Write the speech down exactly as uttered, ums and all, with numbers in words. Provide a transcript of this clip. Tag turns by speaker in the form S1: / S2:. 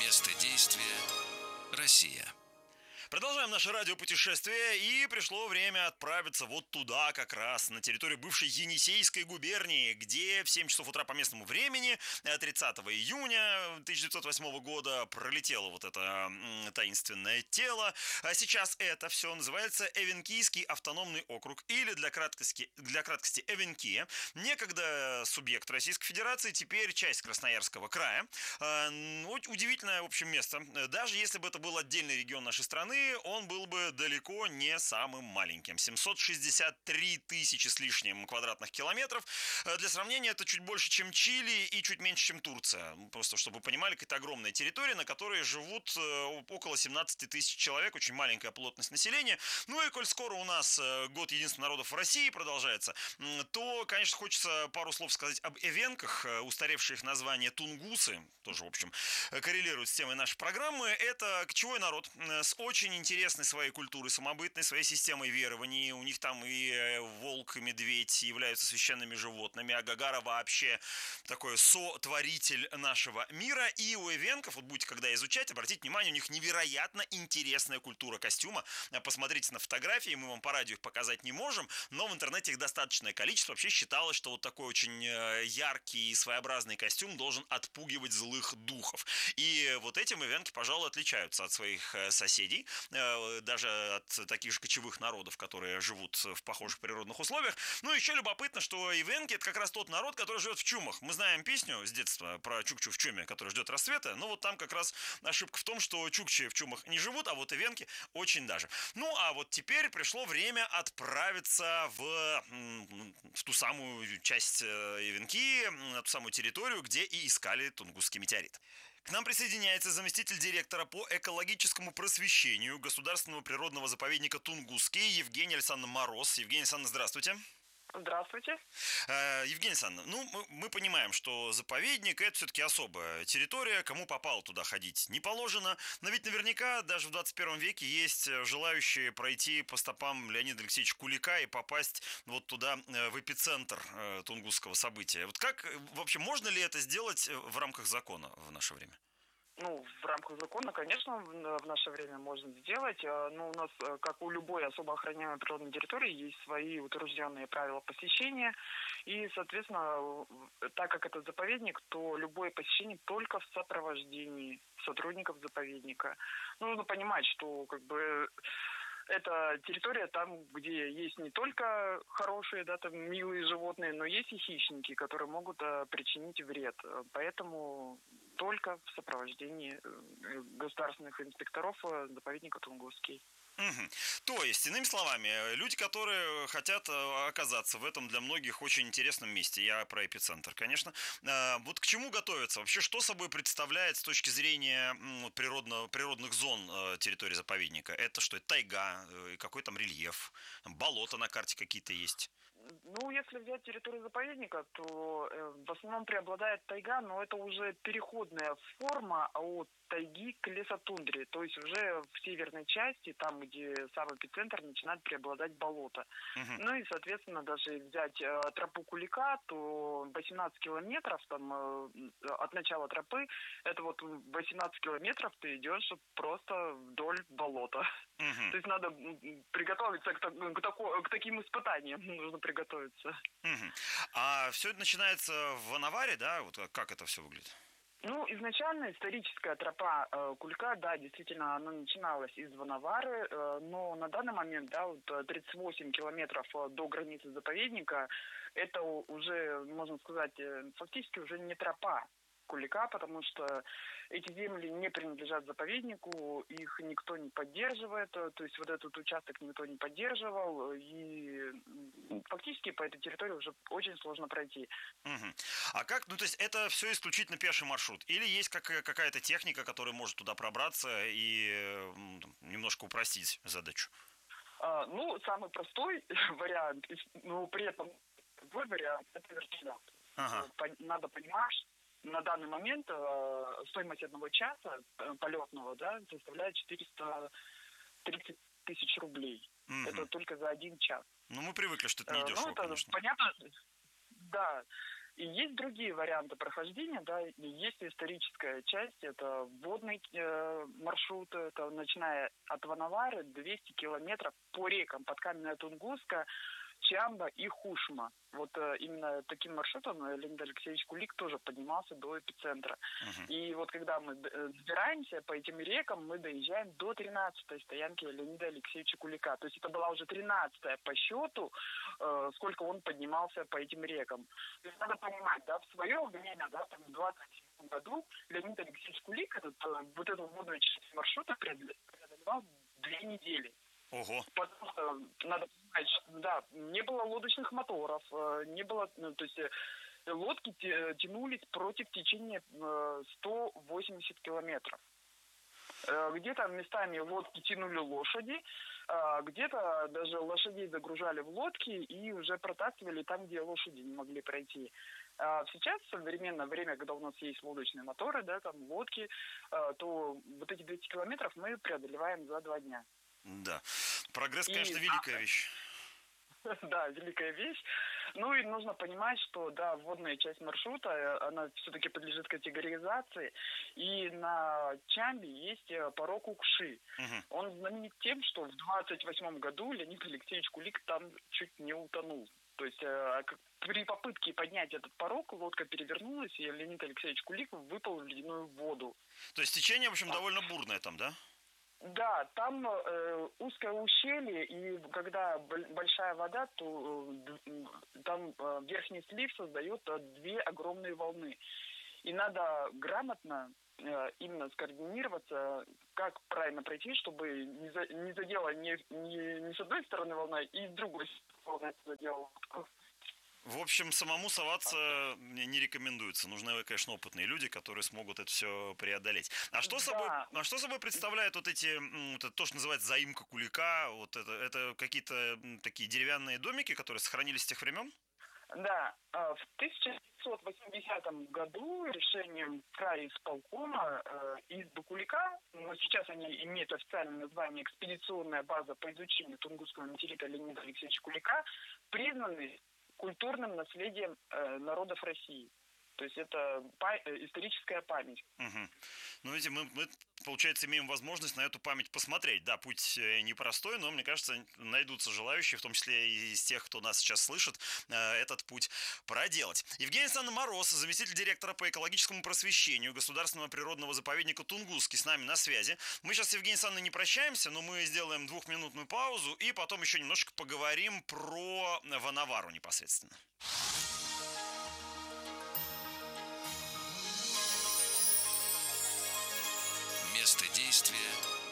S1: Место действия – Россия.
S2: Продолжаем наше радиопутешествие, и пришло время отправиться вот туда, как раз, на территорию бывшей Енисейской губернии, где в семь часов утра по местному времени, тридцатого июня тысяча девятьсот восьмого года, пролетело вот это м, таинственное тело. А сейчас это все называется Эвенкийский автономный округ, или для краткости, для краткости Эвенкия. Некогда субъект Российской Федерации, теперь часть Красноярского края. А, ну, удивительное, в общем, место. Даже если бы это был отдельный регион нашей страны, он был бы далеко не самым маленьким. семьсот шестьдесят три тысячи с лишним квадратных километров. Для сравнения, это чуть больше, чем Чили, и чуть меньше, чем Турция. Просто, чтобы вы понимали, какая-то огромная территория, на которой живут около семнадцать тысяч человек, очень маленькая плотность населения. Ну и коль скоро у нас год единства народов в России продолжается, то, конечно, хочется пару слов сказать об эвенках. Устаревшее их название тунгусы, тоже, в общем, коррелируют с темой нашей программы. Это кочевой народ с очень интересной своей культурой самобытной, своей системой верований. У них там и волк, и медведь являются священными животными, а Гагара вообще такой сотворитель нашего мира. И у эвенков, вот будете когда изучать, обратите внимание, у них невероятно интересная культура костюма. Посмотрите на фотографии, мы вам по радио их показать не можем, но в интернете их достаточное количество. Вообще считалось, что вот такой очень яркий и своеобразный костюм должен отпугивать злых духов. И вот этим эвенки, пожалуй, отличаются от своих соседей, даже от таких же кочевых народов, которые живут в похожих природных условиях. Ну, еще любопытно, что эвенки — это как раз тот народ, который живет в чумах. Мы знаем песню с детства про чукчу в чуме, который ждет рассвета, но вот там как раз ошибка в том, что чукчи в чумах не живут, а вот эвенки очень даже. Ну, а вот теперь пришло время отправиться в, в ту самую часть эвенки, на ту самую территорию, где и искали тунгусский метеорит. К нам присоединяется заместитель директора по экологическому просвещению Государственного природного заповедника Тунгусский Евгения Александровна Мороз. Евгения Александровна, здравствуйте.
S3: Здравствуйте.
S2: Э, Евгения Александровна, ну, мы, мы понимаем, что заповедник — это все-таки особая территория, кому попало туда ходить не положено, но ведь наверняка даже в двадцать первом веке есть желающие пройти по стопам Леонида Алексеевича Кулика и попасть вот туда, в эпицентр э, тунгусского события. Вот как, вообще, можно ли это сделать в рамках закона в наше время?
S3: Ну, в рамках закона, конечно, в наше время можно сделать, но у нас, как у любой особо охраняемой природной территории, есть свои утвержденные правила посещения, и, соответственно, так как это заповедник, то любое посещение только в сопровождении сотрудников заповедника. Нужно понимать, что, как бы, это территория там, где есть не только хорошие, да, там милые животные, но есть и хищники, которые могут а, причинить вред. Поэтому только в сопровождении государственных инспекторов заповедника Тунгусский.
S2: Угу. То есть, иными словами, люди, которые хотят оказаться в этом для многих очень интересном месте, я про эпицентр, конечно, вот к чему готовятся? Вообще, что собой представляет с точки зрения природно, природных зон территории заповедника? Это что, это тайга, какой там рельеф, болота на карте какие-то есть?
S3: Ну, если взять территорию заповедника, то э, в основном преобладает тайга, но это уже переходная форма от тайги к лесотундре. То есть уже в северной части, там, где сам эпицентр, начинает преобладать болото. Uh-huh. Ну и, соответственно, даже взять э, тропу Кулика, то восемнадцать километров там, э, от начала тропы, это вот восемнадцать километров ты идешь просто вдоль болота. Uh-huh. То есть надо приготовиться к, к, тако, к таким испытаниям, нужно приготовиться.
S2: Uh-huh. А все это начинается в Анаваре, да? Вот как это все выглядит?
S3: Ну, изначально историческая тропа э, Кулька, да, действительно, она начиналась из Ванавары, э, но на данный момент, да, вот тридцать восемь километров до границы заповедника, это уже, можно сказать, фактически уже не тропа Кулика, потому что эти земли не принадлежат заповеднику, их никто не поддерживает, то есть вот этот участок никто не поддерживал, и фактически по этой территории уже очень сложно пройти.
S2: Угу. А как, ну то есть это все исключительно пеший маршрут? Или есть как, какая-то техника, которая может туда пробраться и немножко упростить задачу?
S3: А, ну, самый простой вариант, но при этом другой вариант, это вертолет. Ага. Надо понимать, что на данный момент э, стоимость одного часа э, полетного, да, составляет четыреста тридцать тысяч рублей. Угу. Это только за один час.
S2: Ну, мы привыкли, что это не дешево,
S3: э, ну, это,
S2: конечно.
S3: Понятно, да. И есть другие варианты прохождения, да, есть историческая часть, это водный э, маршрут, это начиная от Ванавары двести километров по рекам под Каменная-Тунгуска, Чамба и Хушма. Вот э, именно таким маршрутом Леонид Алексеевич Кулик тоже поднимался до эпицентра. Uh-huh. И вот когда мы добираемся по этим рекам, мы доезжаем до тринадцатой стоянки Леонида Алексеевича Кулика. То есть это была уже тринадцатая по счету, э, сколько он поднимался по этим рекам. То есть надо понимать, да, в свое время, да, там, в двадцать седьмом году Леонид Алексеевич Кулик этот, э, вот эту водную часть маршрута преодолевал две недели.
S2: Ого.
S3: Потому что надо понимать, что, да, не было лодочных моторов, не было, ну, то есть лодки тянулись против течения сто восемьдесят километров. Где-то местами лодки тянули лошади, где-то даже лошадей загружали в лодки и уже протаскивали там, где лошади не могли пройти. Сейчас, в современное время, когда у нас есть лодочные моторы, да, там лодки, то вот эти двести километров мы преодолеваем за два дня.
S2: Да. Прогресс,
S3: и,
S2: конечно, великая
S3: а,
S2: вещь.
S3: Да, великая вещь. Ну и нужно понимать, что, да, водная часть маршрута, она все-таки подлежит категоризации. И на Чамбе есть порог Укши. Угу. Он знаменит тем, что в двадцать восьмом году Леонид Алексеевич Кулик там чуть не утонул. То есть при попытке поднять этот порог лодка перевернулась, и Леонид Алексеевич Кулик выпал в ледяную воду.
S2: То есть течение, в общем, довольно бурное там, да?
S3: Да, там э, узкое ущелье, и когда большая вода, то э, там э, верхний слив создает э, две огромные волны. И надо грамотно э, именно скоординироваться, как правильно пройти, чтобы не, за, не задела ни, ни, ни с одной стороны волна, и с другой стороны задела.
S2: В общем, самому соваться не рекомендуется. Нужны, конечно, опытные люди, которые смогут это все преодолеть. А что, да. собой, а что собой представляют вот эти, вот это, то, что называется заимка Кулика? Вот это, это какие-то такие деревянные домики, которые сохранились с тех времен?
S3: Да, в тысяча девятьсот восьмидесятом году решением крайисполкома избы Кулика, но сейчас они имеют официальное название «Экспедиционная база по изучению Тунгусского материка Леонида Алексеевича Кулика», признаны культурным наследием э, народов России. То есть это па- историческая память.
S2: Угу. Ну, видите, мы, мы, получается, имеем возможность на эту память посмотреть. Да, путь непростой, но, мне кажется, найдутся желающие, в том числе и из тех, кто нас сейчас слышит, э, этот путь проделать. Евгений Александрович Мороз, заместитель директора по экологическому просвещению Государственного природного заповедника Тунгусский, с нами на связи. Мы сейчас с Евгением Александровичем не прощаемся, но мы сделаем двухминутную паузу и потом еще немножко поговорим про Ванавару непосредственно.
S1: Место действия